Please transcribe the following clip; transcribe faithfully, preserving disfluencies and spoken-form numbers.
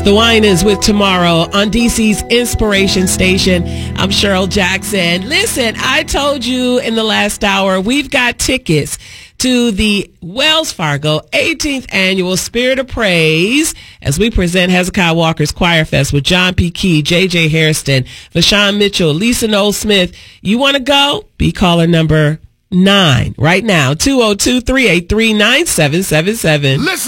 The Wine is with Tomorrow on D C's Inspiration Station. I'm Cheryl Jackson. Listen, I told you in the last hour, we've got tickets to the Wells Fargo eighteenth Annual Spirit of Praise as we present Hezekiah Walker's Choir Fest with John P. Key, J J. Hairston, Vashawn Mitchell, Lisa Noel Smith. You want to go? Be caller number nine right now, two oh two, three eight three, nine seven seven seven. Listen.